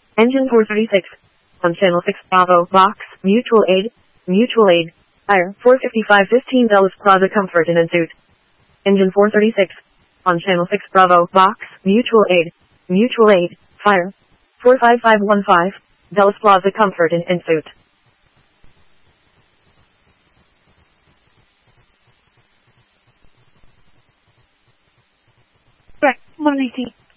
Engine 436. On channel 6 Bravo, box, mutual aid, fire, 455-15 Dulles Plaza Comfort Inn and Suite. Engine 436. On channel 6 Bravo, box, mutual aid, fire, 45515, Dulles Plaza Comfort Inn and Suite. Correct. 180.